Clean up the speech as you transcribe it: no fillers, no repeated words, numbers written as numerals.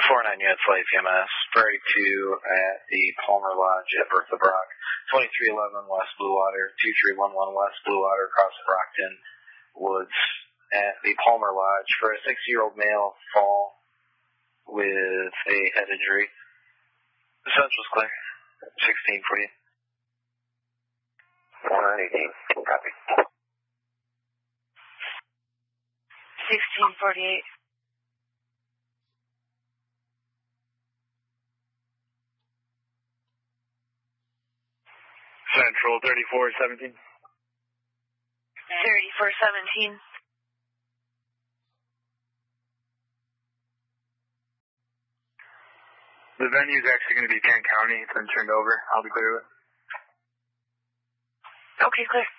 49 units light PMS, priority 2 at the Palmer Lodge at Bertha Brock, 2311 West Blue Water, 2311 West Blue Water across Brockton Woods at the Palmer Lodge for a 6-year-old male fall with a head injury. Essentials clear. 16 for you. 118. Copy. 1648. Central 3417. 3417. The venue is actually going to be Kent County. It's been turned over. I'll be clear with it. Okay, clear.